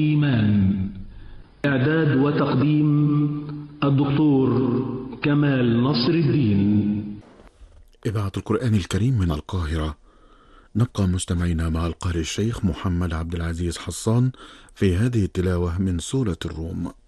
إيمان. إعداد وتقديم الدكتور كمال نصر الدين. إذاعة القرآن الكريم من القاهرة. نبقى مستمعين مع القارئ الشيخ محمد عبد العزيز حصان في هذه التلاوة من سورة الروم.